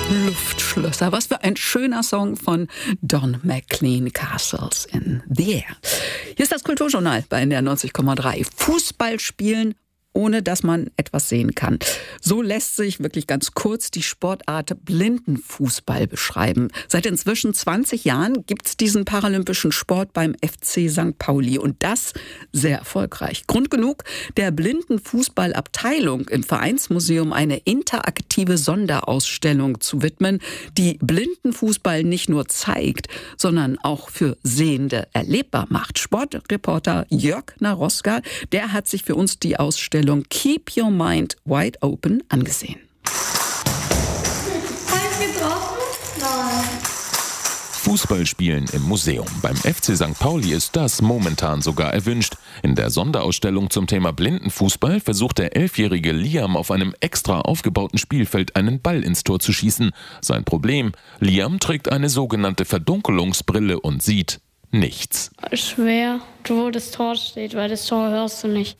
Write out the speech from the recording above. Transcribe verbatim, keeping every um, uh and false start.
Luftschlösser. Was für ein schöner Song von Don McLean, Castles in the Air. Hier ist das Kulturjournal bei N D R neunzig Komma drei. Fußball spielen, ohne dass man etwas sehen kann. So lässt sich wirklich ganz kurz die Sportart Blindenfußball beschreiben. Seit inzwischen zwanzig Jahren gibt es diesen paralympischen Sport beim F C Sankt Pauli und das sehr erfolgreich. Grund genug, der Blindenfußballabteilung im Vereinsmuseum eine interaktive Sonderausstellung zu widmen, die Blindenfußball nicht nur zeigt, sondern auch für Sehende erlebbar macht. Sportreporter Jörg Naroska, der hat sich für uns die Ausstellung Keep Your Mind Wide Open angesehen. Fußballspielen im Museum. Beim F C Sankt Pauli ist das momentan sogar erwünscht. In der Sonderausstellung zum Thema Blindenfußball versucht der elfjährige Liam auf einem extra aufgebauten Spielfeld einen Ball ins Tor zu schießen. Sein Problem: Liam trägt eine sogenannte Verdunkelungsbrille und sieht nichts. Schwer, wo das Tor steht, weil das Tor hörst du nicht.